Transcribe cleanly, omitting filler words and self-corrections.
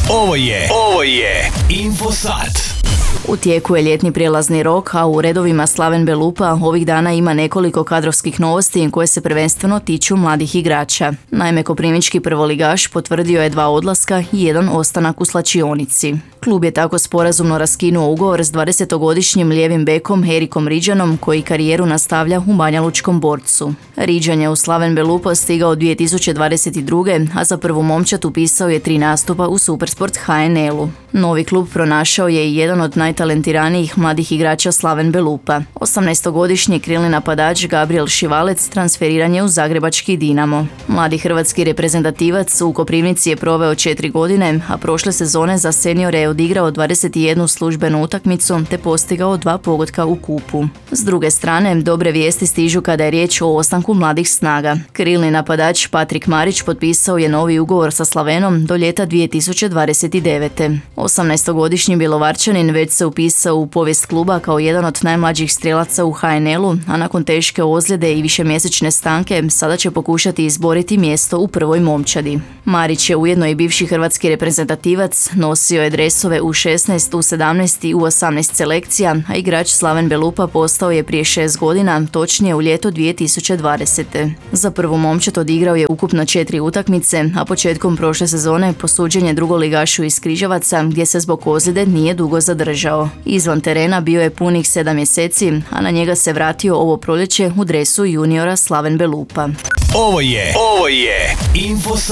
Ovo je Infosat. U tijeku je ljetni prijelazni rok, a u redovima Slaven Belupa ovih dana ima nekoliko kadrovskih novosti koje se prvenstveno tiču mladih igrača. Naime, koprivnički prvoligaš potvrdio je 2 odlaska i 1 ostanak u slačionici. Klub je tako sporazumno raskinuo ugovor s 20-godišnjim lijevim bekom Erikom Riđanom, koji karijeru nastavlja u Banjalučkom Borcu. Riđan je u Slaven Belupa stigao 2022. a za prvu momčad upisao je 3 nastupa u Supersport HNL-u. Novi klub pronašao je i jedan od najtalentiranijih mladih igrača Slaven Belupa. 18-godišnji krilni napadač Gabriel Šivalec transferiran je u zagrebački Dinamo. Mladi hrvatski reprezentativac u Koprivnici je proveo 4 godine, a prošle sezone za seniore je odigrao 21 službenu utakmicu te postigao 2 pogotka u kupu. S druge strane, dobre vijesti stižu kada je riječ o ostanku mladih snaga. Krilni napadač Patrik Marić potpisao je novi ugovor sa Slavenom do ljeta 2029. 18-godišnji Bjelovarčanin već se upisao u povijest kluba kao jedan od najmlađih strijelaca u HNL-u, a nakon teške ozljede i višemjesečne stanke sada će pokušati izboriti mjesto u prvoj momčadi. Marić je ujedno i bivši hrvatski reprezentativac, nosio je dresove U16, U17 i U18 selekcija, a igrač Slaven Belupa postao je prije 6 godina, točnije u ljeto 2020. Za prvu momčad odigrao je ukupno 4 utakmice, a početkom prošle sezone posuđen je drugoligašu iz Križevaca, gdje se zbog ozljede nije dugo zadržao. Izvan terena bio je punih 7 mjeseci, a na njega se vratio ovo proljeće u dresu juniora Slaven Belupa. Ovo je Infosat.